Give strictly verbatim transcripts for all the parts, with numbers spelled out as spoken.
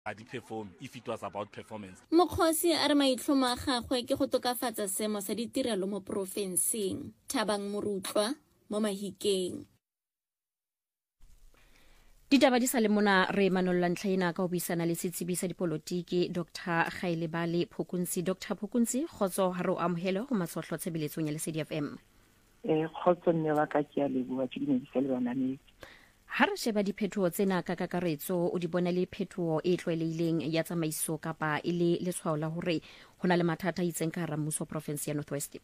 di perform if it was about performance. Mokgosi a re maitlhomo a gagwe ke go tokafatsa seemo sa ditirelo mo porofenseng. Thabang Morutlwa mo Mahikeng. Ditaba di sa le mona re manolla ntlhaena ka ho buisana le setsebi sa dipolotiki Doctor Kgailebale Phukunzi. Doctor Phukunzi, khotso ha re o amohele ho matshohlo tshebeletsong ya Lesedi F M. Eh khotso nne wa ka ke a leboha ke di se le bana ne. Ha re sheba diphethoho tsena ka kakaretso o di bona le phethoho e tlwaelehileng ya tsamaiso kapa e le letshwao la hore hona le mathata a itseng ka hara mmuso province ya North West?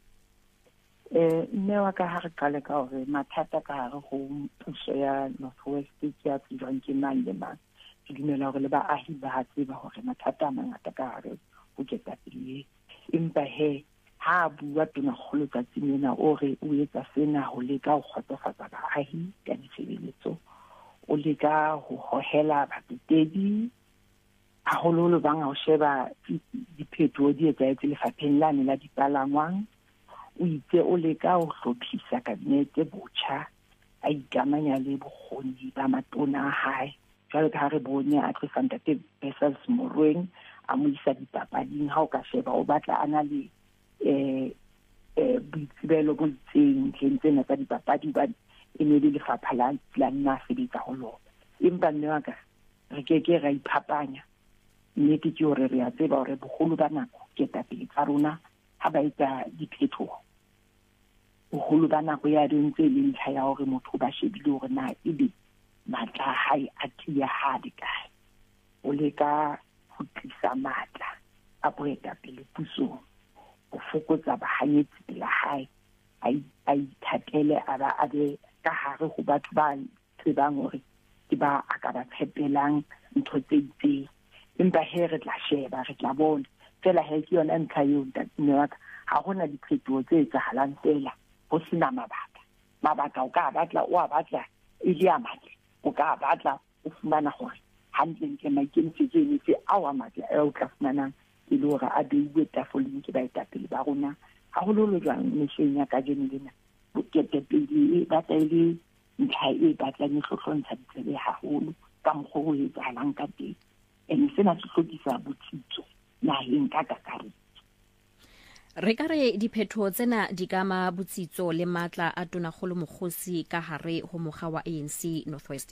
Eh nne wa ka ha re qale ka hore mathata ka hare ho puso ya North West ke ya tswang ke mang le mang. Ke dumela hore le baahi ba tseba hore mathata a mangata ka hare ho ketapele. Empa he ha bua tona kgolo tsa tsimena o re o etsa sena ho leka ho kgotsofatsa baahi ka ditshebeletso, o leka ho hohela batsetedi hahololo bang ho sheba diphethoho di etsahetse lefapheng lane la dipalangwang. O itse o leka ho hlophisa kabinete botjha a ikamanya le bokgoni ba matona a hae. Jwale ka re bone a tlosa ntate Wessels Morweng a mo isa dipapading ha o ka sheba o batla ana le eh eh boitsebelo bo itseng ntlheng tsena tsa dipapadi ba e ne le lefapha la la nna sebetsa ho lona. Empa nne wa ka re ke ke ra iphapanya nnete ke hore re a tseba hore bogolo ba nako ketapele tsa rona ha ba etsa diphethoho bogolo ba nako ya dintse le ntlha ya hore motho ba shebile hore na ebe matla hae a tia ha di kae o leka ho tlisa matla a boetapele pusong o fokotsa bahanyetsi pela hae ai ai thatele aba abe ka hare ho batho ba tsebang hore ke ba a ka ba tshepelang ntho tse itseng. Empa he re tla sheba re tla bona fela he ke yona ntlha eo ntatine ha hona diphethoho tse etsahalang fela ho sena mabaka mabaka o ka batla o a batla e le a matle o ka batla o fumana hore hantle ntle maikemisetso ene se a wa matle a o tla fumanang e le hore a beiwe tafoleng ke baetapele ba rona hahololo jwang mehleng ya kajeno lena ketapele e batla e le ntlha e batlang e hlohlontsha ditsebe haholo ka mokgwa o etsahalang ka teng ene sena se hlokisa botsitso naheng ka kakaretso. Re ka re diphethoho tsena di kama botsitso le matla a Tonakgolo Mokgosi ka hare ho mokga wa A N C North West?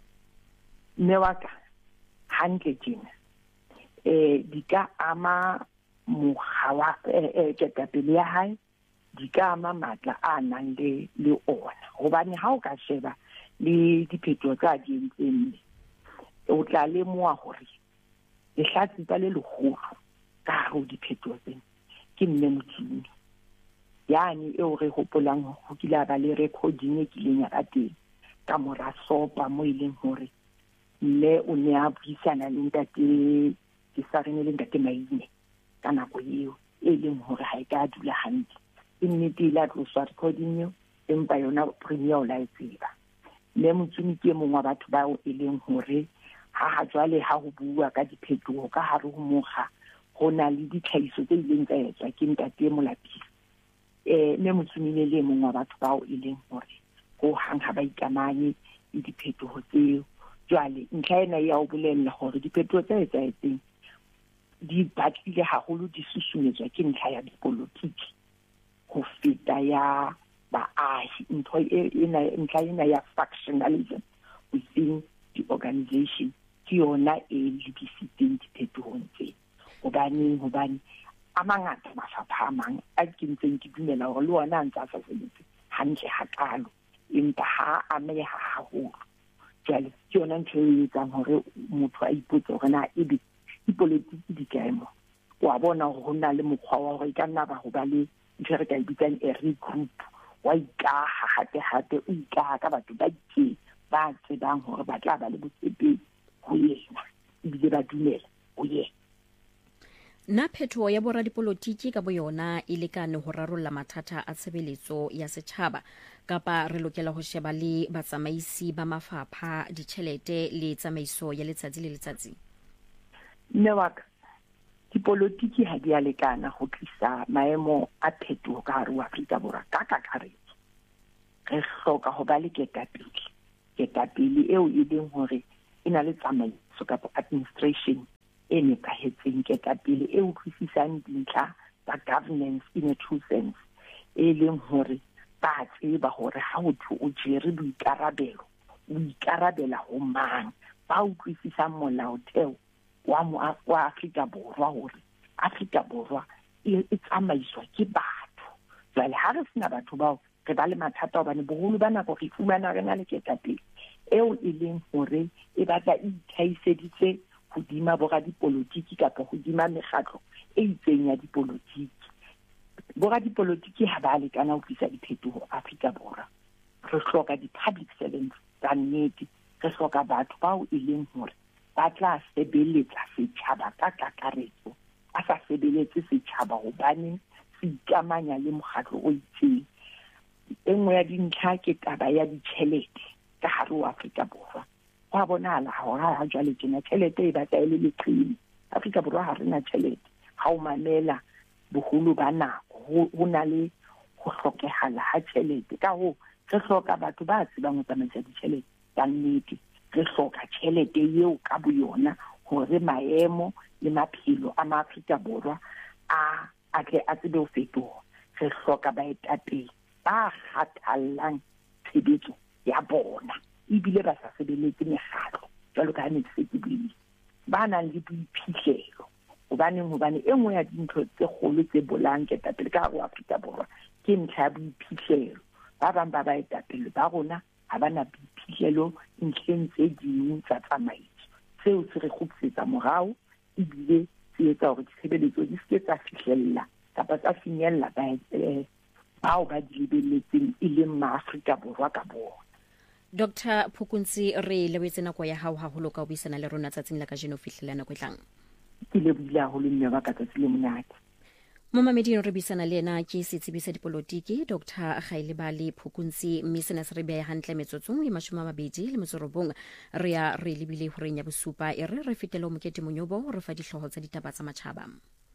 Mme wa ka hantle tjena eh di ka ama mokga wa eh ketapele ya hae, di ka ama matla a nang le le ona hobane ha o ka sheba le diphethoho tsa di entseng o tla lemoa hore le hlatsi tsa le lekgolo ka ho diphethoho tsena ke mme Motsumi yani e o re hopolang ho kila ba le recording e kileng ya ba teng ka mora sopa mo ileng hore mme o ne a buisana le ntate ke sa re ne le ntate Maine ka nako eo e leng hore ha e ka dula hantle e nnete la tloswa recording eo empa yona premier o la e tseba. Mme Motsumi ke mongwe wa batho bao e leng hore ha ha jwale ha ho bua ka diphethoho ka hare ho mokga ho na le ditlhaiso tse ileng tsa etswa ke ntate Molapile. Eh mme Motsumi le le mongwe wa batho bao e leng hore ho hang ha ba ikamanye le diphethoho tseo. Jwale ntlha ena ya o bolella hore diphethoho tse etsahetseng di batlile haholo di susumetswa ke ntlha ya dipolotiki ho feta ya baahi. Ntho ena ntlha ena ya factionalism within the organization ke yona e lebisitseng diphethohong tsena. Hobaneng hobane a mangata mafapha a mang a kentseng ke dumela hore le ona a ntse a sa sebetse hantle hakalo empa ha a ameha haholo. Jwale ke yona ntho e etsang hore motho a ipotse hore na ebe dipolotiki di kae mo. Wa bona hore ho na le mokgwa wa hore ka nna ba ho ba le ntho re ka e bitsang a regroup wa ikaha hape hape o ikaha ka batho ba itseng ba tsebang hore ba tla ba le botshepehi ho yena ebile ba dumela ho yena. Na phethoho ya bora dipolotiki ka boyona e lekane ho rarolla mathata a tshebeletso ya setjhaba kapa re lokela ho sheba le batsamaisi ba mafapha ditjhelete le tsamaiso ya letsatsi le letsatsi? Mme wa ka dipolotiki ha di a lekana ho tlisa maemo a phethoho ka hare ho Afrika Borwa ka kakaretso. Re hloka ho ba le ketapele ketapele eo e leng hore e na le tsamaiso kapa administration e nepahetseng, ketapele e utlwisisang dintlha tsa governance in a true sense, e leng hore ba tseba hore ha motho o jere boikarabelo o ikarabela ho mang, ba utlwisisang molaotheo wa mo wa Afrika Borwa hore Afrika Borwa e tsamaiswa ke batho. Jwale ha re sena batho bao re ba le mathata hobane boholo ba nako re fumana re na le ketapele eo e leng hore e batla e ithaiseditse hodima boradipolotiki kapa hodima mekgatlo e itseng ya dipolotiki. Boradipolotiki ha ba lekana ho tlisa diphetoho Afrika Borwa. Re hloka di-public servants tsa nnete, re hloka batho bao e leng hore ba tla sebeletsa setjhaba ka kakaretso, ba sa sebeletse setjhaba hobane se ikamanya le mokgatlo o itseng. E nngwe ya dintlha ke taba ya ditjhelete ka hare ho Afrika Borwa. Ho a bonahala hore ha jwale tjena tjhelete e batla e le leqeme. Afrika Borwa ha rena tjhelete. Ha o mamela boholo ba nako ho na le ho hlokehala ha tjhelete. Ka ho re hloka batho ba tsebang ho tsamaisa ditjhelete tsa nnete. Re hloka tjhelete eo ka boyona hore maemo le maphelo a Afrika Borwa a a tle a tsebe ho fetoha. Re hloka baetapele ba kgathallang tshebetso ya bona ebile ba sa sebeletse mekgatlo jwalo ka ha ne se ke buile, ba nang le boiphihlelo. Hobaneng hobane e nngwe ya dintho tse kgolo tse bolang ketapele ka hare ho Afrika Borwa ke ntlha ya boiphihlelo. Ba bang ba baetapele ba rona ha ba na boiphihlelo ntlheng tse ding tsa tsamaiso. Seo se re kgutlisetsa morao ebile se etsa hore ditshebeletso di se tsa fihlella kapa tsa finyella ba bao ba di lebelletseng e leng ma-Afrika Borwa ka bona. Doctor Phukutsi, re lebetse nako ya hao haholo ka ho buisana le rona tsatsing la kajeno ho fihlela nako e tlang. Ke lebohile haholo mme ba ka tsatsi le monate. Mo mameding re bisana le ena ke setsebi sa dipolotiki Doctor Gailebale Phukutsi, mme sena se re beha hantle metsotsong e mashome a mabedi le metso robong. Re ya re lebile ho renya bosupa e re re fetela mokete monyobo re fa dihloho tsa ditaba tsa matjhaba.